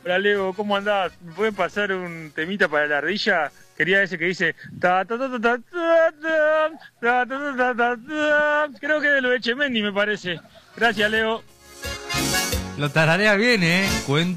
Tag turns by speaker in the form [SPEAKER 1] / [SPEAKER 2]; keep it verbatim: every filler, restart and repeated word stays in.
[SPEAKER 1] Hola Leo, ¿cómo andás? ¿Me pueden pasar un temita para la ardilla? Quería ese que dice ta ta ta ta ta ta ta ta ta ta ta ta. Creo que es de lo de Chemendi, me parece. Gracias, Leo.
[SPEAKER 2] Lo tararea bien, ¿eh? Cuenta